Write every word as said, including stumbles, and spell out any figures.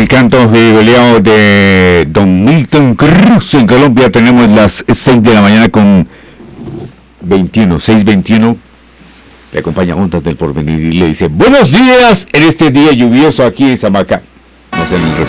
el canto jubileo de Don Milton Cruz. En Colombia tenemos las seis de la mañana con veintiuno, seis veintiuno. Le acompaña Juntas del Porvenir y le dice buenos días en este día lluvioso aquí en Samacá. No sé, en el